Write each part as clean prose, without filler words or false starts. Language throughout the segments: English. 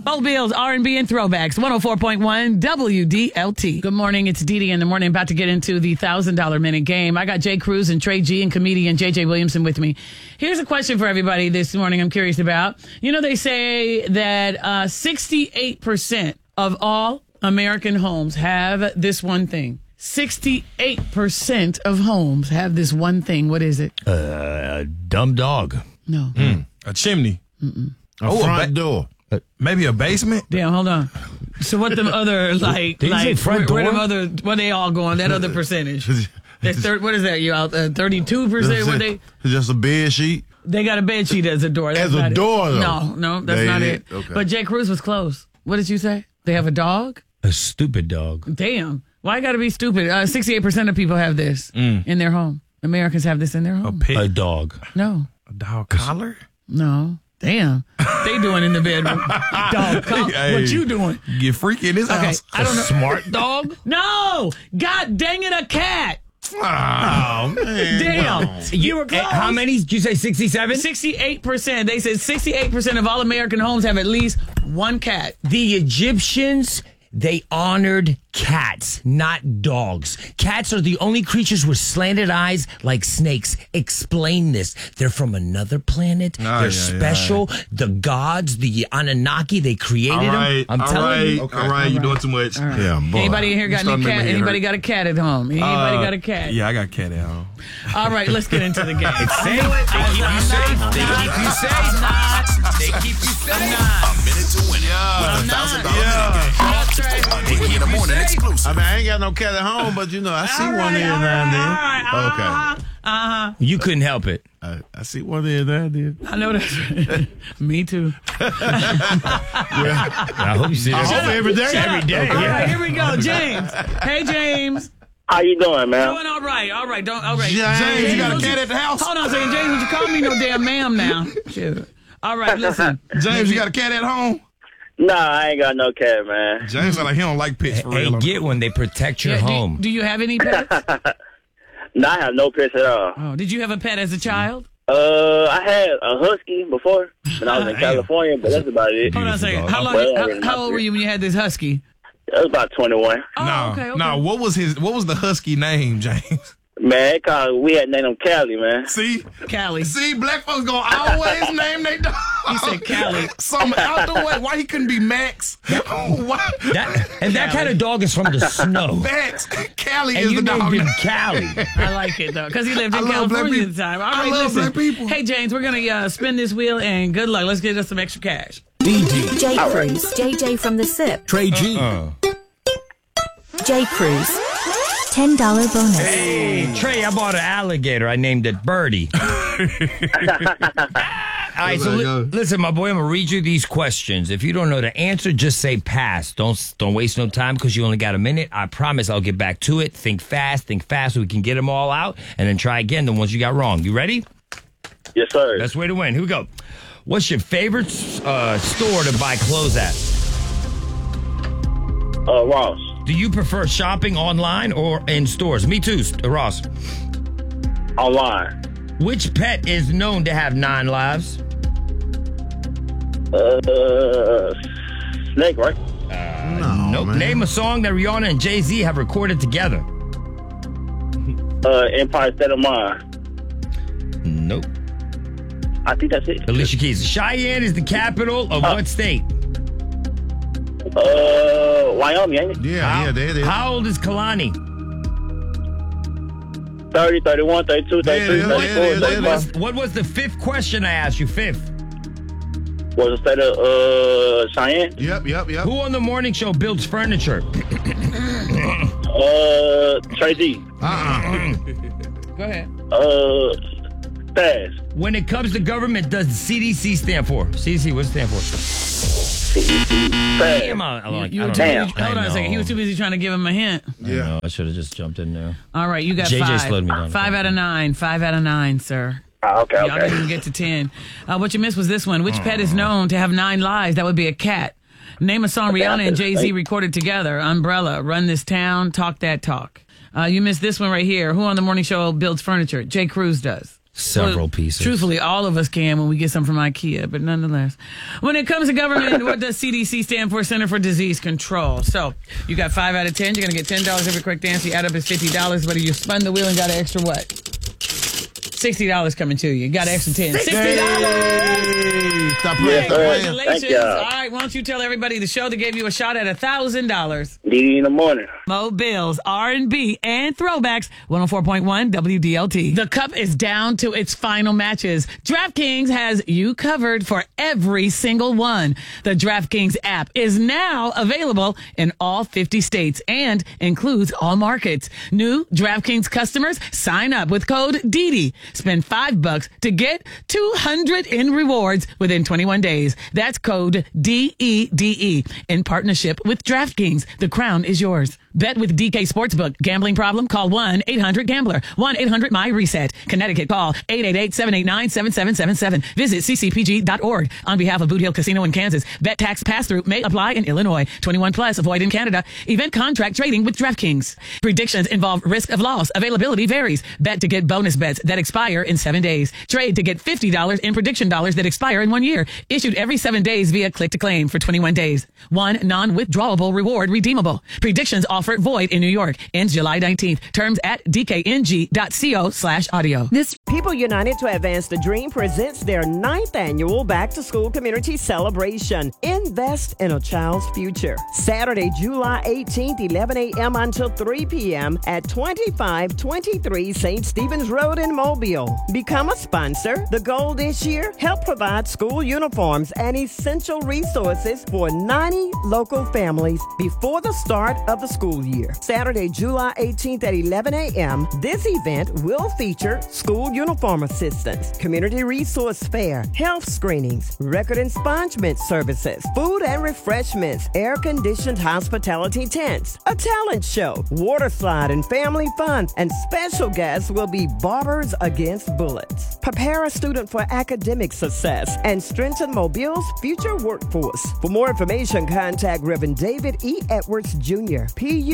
Old Bills, R&B, and throwbacks. 104.1 WDLT. Good morning. It's Dee Dee in the morning. About to get into the $1,000 minute game. I got Jay Cruz and Trey G and comedian JJ Williamson with me. Here's a question for everybody this morning I'm curious about. You know, they say that 68% of all American homes have this one thing. 68% of homes have this one thing. What is it? Dumb dog. No. A chimney. A front door. Maybe a basement. Damn, hold on. So what them other Did you say front where door? them other where they all going? That other percentage. That's what is that? You out 32%? What they Just a bed sheet. they got a bed sheet as a door. That's As a not it. door, though. No, that's They not did. it. Okay. But Jay Cruz was close. What did you say? They have a dog? A stupid dog. Damn. Why got to be stupid? 68% of people have this in their home. Americans have this in their A home. pit. A dog. No. A dog collar. No. Damn. They doing in the bedroom. Dog. Hey. What you doing? Get freaky in this Okay. house. I don't know. Smart dog? No. God dang it, a cat. Oh, man. Damn. You were close. How many? Did you say 67? 68%. They said 68% of all American homes have at least one cat. The Egyptians, they honored cats, not dogs. Cats are the only creatures with slanted eyes like snakes. Explain this. They're from another planet. They're special. The gods, the Anunnaki, they created them. I'm telling you. All right, you're doing too much. Yeah, boy. Anybody in here got any cat? Anybody got a cat at home? Anybody got a cat? Yeah, I got a cat at home. All right, let's get into the game. Safe. They keep you safe. They keep you safe. They keep you safe. A minute to win it with $1,000 minute game. Biggie in the morning exclusive. I mean, I ain't got no cat at home, but you know, I see one there now and then. Okay. You couldn't help it. I see one there now and then. I know that. Me too. I hope you see I hope every day. Every day. All Yeah. right, here we go. James. Hey, James. How you doing, man? Doing all right. All right. All right. James, You got a don't cat at the house? Hold on a second. James, would you call me no damn ma'am now? Shoot. All right, listen. James, you got a cat at home? Nah, I ain't got no cat, man. James sound like he don't like pets for Hey, real. get one. They protect your Yeah, home. do you have any pets? Nah, I have no pets at all. Oh, did you have a pet as a child? I had a husky before when I was in California, but that's about it. Hold on a second. dog. How long? Well, How old were you when you had this husky? That was about 21. Oh, No, okay. no. What was the husky name, James? Man, we had named him Cali, man. See, Callie. see, black folks gonna always name their dog. He said Callie. Something out the way. Why he couldn't be Max? Why? That kind of dog is from the snow. Max, Callie And is you the dog. named him Callie. I like it though, because he lived in I love black California at people. the time. All I right, love listen. black people. Hey James, we're gonna spin this wheel and good luck. Let's get us some extra cash. Jay Cruz, JJ from the SIP. Trey G. Jay Cruz, $10 bonus. Hey, Trey, I bought an alligator. I named it Birdie. All right, so listen, my boy, I'm going to read you these questions. If you don't know the answer, just say pass. Don't waste no time because you only got a minute. I promise I'll get back to it. Think fast so we can get them all out, and then try again the ones you got wrong. You ready? Yes, sir. Best way to win. Here we go. What's your favorite store to buy clothes at? Ross. Do you prefer shopping online or in stores? Me too, Ross. Online. Which pet is known to have 9 lives? Snake, right? Nope. man. Name a song that Rihanna and Jay-Z have recorded together. Empire State of Mind. Nope. I think that's it. Alicia Keys. Cheyenne is the capital of what state? Wyoming, ain't it? Yeah, there it is. How old is Kalani? 30, 31, 32, 33, There it is, 34, there it is, 35. What was the 5th question I asked you? 5th. Was the state of Cheyenne? Yep. Who on the morning show builds furniture? Trey D. Go ahead. Pass. When it comes to government, does CDC stand for? CDC, what's it stand for? Pass. Come on. You were too Damn. busy, hold on a second. He was too busy trying to give him a hint. Yeah. I should have just jumped in there. All right, you got JJ 5. slowed me down. 5 out of 9. 5 out of 9, sir. Okay, Y'all didn't okay. even get to 10. What you missed was this one. Which pet is known to have 9 lives? That would be a cat. Name a song Rihanna and Jay-Z recorded together. Umbrella, Run This Town, Talk That Talk. You missed this one right here. Who on the morning show builds furniture? Jay Cruz does. several pieces. Truthfully, all of us can when we get some from IKEA, but nonetheless. When it comes to government, what does CDC stand for? Center for Disease Control. So you got 5 out of 10. You're going to get $10 every correct answer. You add up is $50, but you spun the wheel and got an extra what? $60 coming to you. You got an extra 10. $60. Stop playing. Congratulations. Thank you. All right, why don't you tell everybody the show that gave you a shot at $1,000. DD in the morning. Mo Bills, R&B, and throwbacks. 104.1 WDLT. The Cup is down to its final matches. DraftKings has you covered for every single one. The DraftKings app is now available in all 50 states and includes all markets. New DraftKings customers sign up with code DD. Spend $5 to get $200 in rewards within 21 days. That's code DEDE in partnership with DraftKings. The crown is yours. Bet with DK Sportsbook. Gambling problem? Call 1-800-GAMBLER. 1-800-MY-RESET. Connecticut, call 888-789-7777. Visit ccpg.org. On behalf of Boot Hill Casino in Kansas, bet tax pass-through may apply in Illinois. 21 plus, void in Canada. Event contract trading with DraftKings. Predictions involve risk of loss. Availability varies. Bet to get bonus bets that expire in 7 days. Trade to get $50 in prediction dollars that expire in 1 year. Issued every 7 days via click to claim for 21 days. One non-withdrawable reward redeemable. Predictions offered void in New York. Ends July 19th. Terms at dkng.co/audio. This People United to Advance the Dream presents their 9th annual Back to School Community Celebration. Invest in a child's future. Saturday, July 18th, 11 a.m. until 3 p.m. at 2523 St. Stephen's Road in Mobile. Become a sponsor. The goal this year, help provide school uniforms and essential resources for 90 local families before the start of the school year. Saturday, July 18th at 11 a.m. This event will feature school uniform assistance, community resource fair, health screenings, record expungement services, food and refreshments, air-conditioned hospitality tents, a talent show, water slide and family fun, and special guests will be Barbers Against Bullets. Prepare a student for academic success and strengthen Mobile's future workforce. For more information, contact Reverend David E. Edwards Jr.,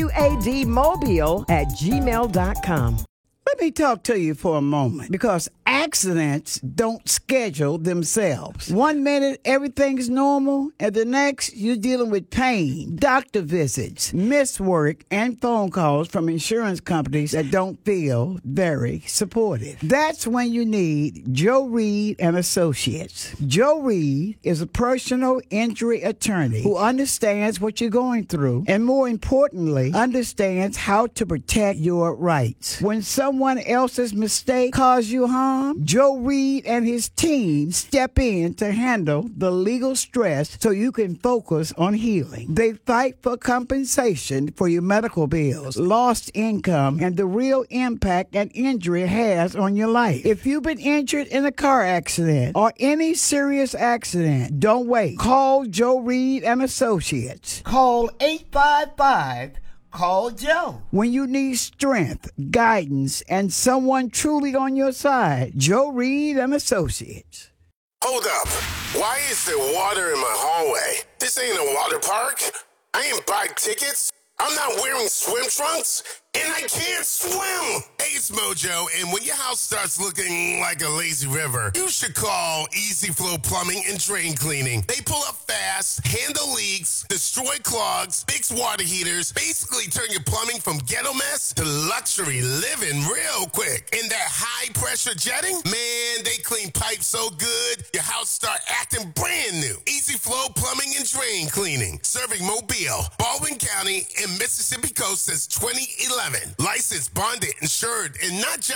PUADmobile@gmail.com. Let me talk to you for a moment, because accidents don't schedule themselves. 1 minute, everything's normal, and the next, you're dealing with pain, doctor visits, missed work, and phone calls from insurance companies that don't feel very supportive. That's when you need Joe Reed and Associates. Joe Reed is a personal injury attorney who understands what you're going through, and more importantly, understands how to protect your rights. When someone else's mistake cause you harm, Joe Reed and his team step in to handle the legal stress so you can focus on healing. They fight for compensation for your medical bills, lost income, and the real impact an injury has on your life. If you've been injured in a car accident or any serious accident, don't wait. Call Joe Reed and Associates. Call 855-CALL Joe. When you need strength, guidance, and someone truly on your side, Joe Reed and Associates. Hold up. Why is there water in my hallway? This ain't a water park. I ain't buy tickets. I'm not wearing swim trunks. And I can't swim. Hey, it's Mojo, and when your house starts looking like a lazy river, you should call Easy Flow Plumbing and Drain Cleaning. They pull up fast, handle leaks, destroy clogs, fix water heaters, basically turn your plumbing from ghetto mess to luxury living real quick. And that high-pressure jetting, man, they clean pipes so good, your house start acting brand new. Easy Flow Plumbing and Drain Cleaning, serving Mobile, Baldwin County, and Mississippi Coast since 2011. Licensed, bonded, insured, and not just